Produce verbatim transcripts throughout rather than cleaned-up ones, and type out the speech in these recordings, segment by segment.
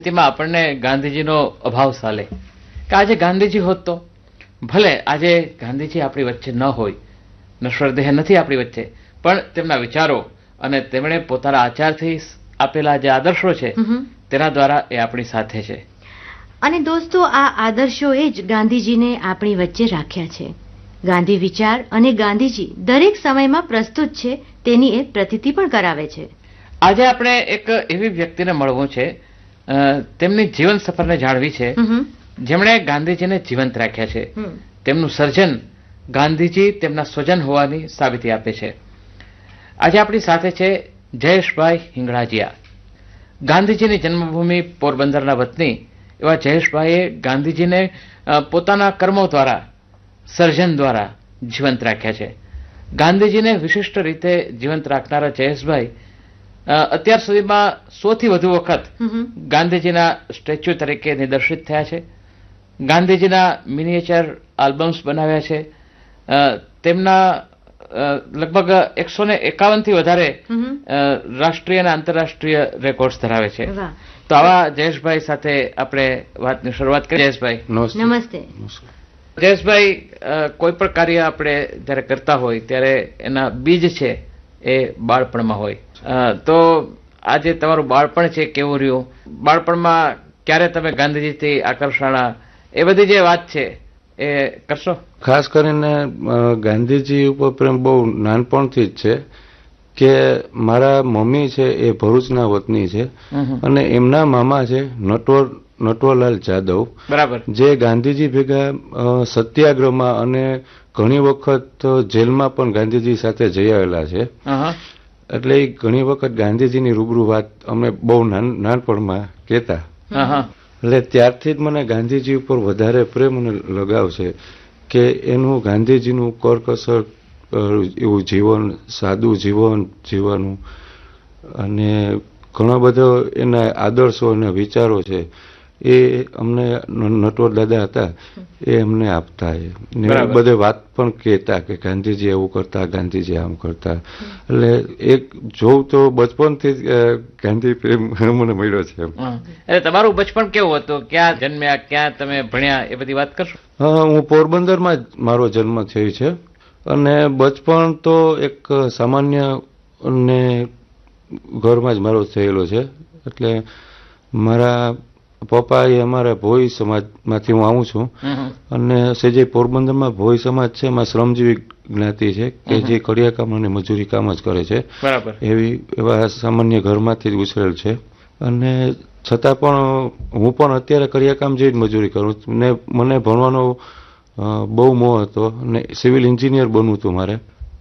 તેમાં આપણને ગાંધીજીનો અભાવ ચાલે કે આજે ગાંધીજી હોત તો ભલે આજે ગાંધીજી આપણી વચ્ચે ન હોય, નશ્વર દેહ નથી આપણી વચ્ચે, પણ તેમના વિચારો અને તેમણે પોતાના આચારથી આપેલા જે આદર્શો છે તેના દ્વારા એ આપણી સાથે છે. અને દોસ્તો, આ આદર્શોએ જ ગાંધીજીને આપણી વચ્ચે રાખ્યા છે. ગાંધી વિચાર અને ગાંધીજી દરેક સમયમાં પ્રસ્તુત છે તેની એક પ્રતીતિ પણ કરાવે છે. આજે આપણે એક એવી વ્યક્તિને મળવું છે, તેમની જીવન સફરને જાણવી છે, જેમણે ગાંધીજીને જીવંત રાખ્યા છે. તેમનું સર્જન ગાંધીજી તેમના સ્વજન હોવાની સાબિતી આપે છે. આજે આપણી સાથે છે જયેશભાઈ હિંગળાજીયા. ગાંધીજીની જન્મભૂમિ પોરબંદરના વતની એવા જયેશભાઈએ ગાંધીજીને પોતાના કર્મો દ્વારા, સર્જન દ્વારા જીવંત રાખ્યા છે. ગાંધીજીને વિશિષ્ટ રીતે જીવંત રાખનારા જયેશભાઈ અત્યાર સુધીમાં સૌથી વધુ વખત ગાંધીજીના સ્ટેચ્યુ તરીકે નિદર્શિત થયા છે. ગાંધીજીના મિનિએચર આલ્બમ્સ બનાવ્યા છે. તેમના લગભગ એકસો ને એકાવન થી વધારે રાષ્ટ્રીય અને આંતરરાષ્ટ્રીય રેકોર્ડ્સ ધરાવે છે. તો આવા જયેશભાઈ સાથે આપણે વાતની શરૂઆત કરીએ. જયેશભાઈ નમસ્તે. જયેશભાઈ, કોઈ પણ કાર્ય આપણે જયારે કરતા હોય ત્યારે એના બીજ છે એ બાળપણમાં હોય. તો આજે તમારું બાળપણ છે કેવું રહ્યું? બાળપણમાં ક્યારે તમે ગાંધીજીથી આકર્ષણા, એ બધી જે વાત છે એ કરશો? ખાસ કરીને ગાંધીજી ઉપર પ્રેમ બહુ નાનપણથી જ છે કે મારા મમ્મી છે એ ભરૂચના વતની છે અને એમના મામા છે નટવર નટવરલાલ જાદવ, બરાબર, જે ગાંધીજી ભેગા સત્યાગ્રહમાં અને ઘણી વખત જેલમાં પણ ગાંધીજી સાથે જઈ આવેલા છે. એટલે એ ઘણી વખત ગાંધીજીની રૂબરૂ વાત અમે બહુ નાનપણમાં કહેતા. એટલે ત્યારથી જ મને ગાંધીજી ઉપર વધારે પ્રેમ અને લગાવ છે કે એનું ગાંધીજીનું કરકસર એવું જીવન, સાદું જીવન જીવવાનું, અને ઘણો બધો એના આદર્શો અને વિચારો છે એ અમને નટવર દાદા હતા એ અમને આપતા. ને બધે વાત પણ કહેતા કે ગાંધીજી એવું કરતા, ગાંધીજી આમ કરતા. એટલે એક જોઉં તો બચપનથી ગાંધી પ્રેમ મને મળ્યો છે. એટલે તમારું બચપન કેવું હતું? ક્યાં જન્મ્યા, ક્યાં તમે ભણ્યા, એ બધી વાત કરશો? હા, હું પોરબંદરમાં જ મારો જન્મ થયો છે અને બચપન તો એક સામાન્ય ને ઘરમાં જ મારો થયેલો છે. એટલે મારા પપ્પા એ અમારા ભોઈ સમાજમાંથી હું આવું છું અને સેજે પોરબંદરમાં ભોઈ સમાજ છે, એમાં શ્રમજીવી જ્ઞાતિ છે કે જે કડિયા કામ અને મજૂરી કામ જ કરે છે. બરાબર. એવી એવા સામાન્ય ઘરમાંથી જ ઉછરેલ છે. અને છતાં પણ હું પણ અત્યારે કડિયા કામ જેવી જ મજૂરી કરું ને મને ભણવાનો બહુ મોહ હતો ને સિવિલ એન્જિનિયર બનવું હતું મારે,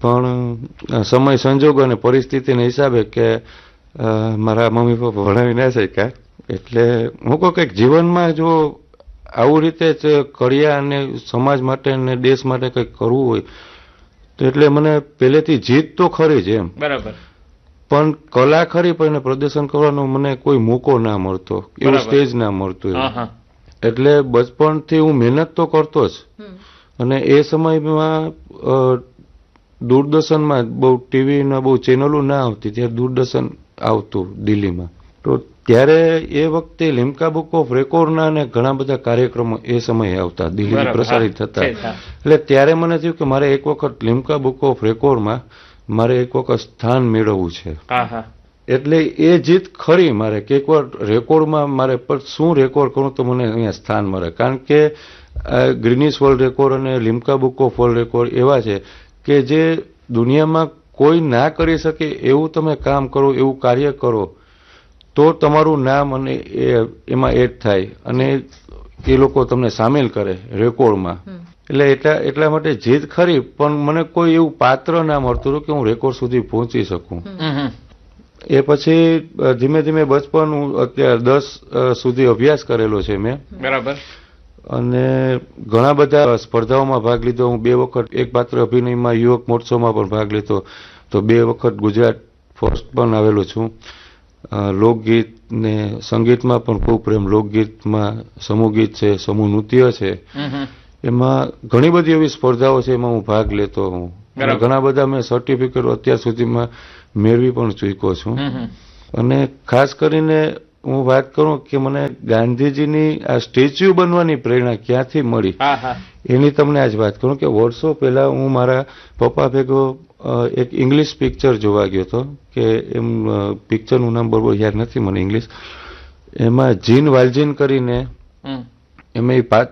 પણ સમય સંજોગ અને પરિસ્થિતિના હિસાબે કે મારા મમ્મી પપ્પા ભણાવી ના શક્યા. એટલે હું કહું કે જીવનમાં જો આવું રીતે જ કડિયા અને સમાજ માટે અને દેશ માટે કંઈક કરવું હોય તો એટલે મને પહેલેથી જીત તો ખરી જ એમ. બરાબર. પણ કલા ખરી, પણ એને પ્રદર્શન કરવાનો મને કોઈ મોકો ના મળતો, એવું સ્ટેજ ના મળતું. એટલે બચપણથી હું મહેનત તો કરતો જ. અને એ સમયમાં દૂરદર્શનમાં બહુ ટીવીના બહુ ચેનલો ના આવતી, ત્યારે દૂરદર્શન આવતું દિલ્હીમાં. તો ત્યારે એ વખતે લિમ્કા બુક ઓફ રેકોર્ડના અને ઘણા બધા કાર્યક્રમો એ સમયે આવતા, દિલ્હીમાં પ્રસારિત થતા. એટલે ત્યારે મને થયું કે મારે એક વખત લિમ્કા બુક ઓફ રેકોર્ડમાં મારે એક વખત સ્થાન મેળવવું છે. એટલે એ જીત ખરી મારે કે એકવાર રેકોર્ડમાં મારે, પણ શું રેકોર્ડ કરું તો મને અહીંયા સ્થાન મળે. કારણ કે ગ્રીનિસ વર્લ્ડ રેકોર્ડ અને Limca book of world record એવા છે કે જે દુનિયામાં કોઈ ના કરી શકે એવું તમે કામ કરો, એવું કાર્ય કરો તો તમારું નામ અને એમાં એડ થાય અને એ લોકો તમને સામેલ કરે રેકોર્ડમાં. એટલે એટલા એટલા માટે જીત ખરી, પણ મને કોઈ એવું પાત્ર ના મળતું હતું કે હું રેકોર્ડ સુધી પહોંચી શકું. એ પછી ધીમે ધીમે બચપન, હું અત્યારે દસ સુધી અભ્યાસ કરેલો છે મેં. બરાબર. અને ઘણા બધા સ્પર્ધાઓમાં ભાગ લીધો. હું બે વખત એક પાત્ર અભિનયમાં યુવક મહોત્સવમાં પણ ભાગ લીધો, તો બે વખત ગુજરાત ફર્સ્ટ પણ આવેલો છું. લોકગીત ને સંગીતમાં પણ ખૂબ પ્રેમ. લોકગીતમાં સમૂહ ગીત છે, સમૂહ નૃત્ય છે, એમાં ઘણી બધી એવી સ્પર્ધાઓ છે, એમાં હું ભાગ લેતો હું. ઘણા બધા મેં સર્ટિફિકેટ અત્યાર સુધીમાં મેળવી પણ ચૂક્યો છું. અને ખાસ કરીને હું વાત કરું કે મને ગાંધીજીની આ સ્ટેચ્યુ બનવાની પ્રેરણા ક્યાંથી મળી એની તમને આજ વાત કરું કે વર્ષો પહેલા હું મારા પપ્પા ભેગો એક ઇંગ્લિશ પિક્ચર જોવા ગયો હતો કે એમ પિક્ચરનું નામ બરોબર યાદ નથી મને ઇંગ્લિશ. એમાં જીન વાલ્જીન કરીને એમાં એ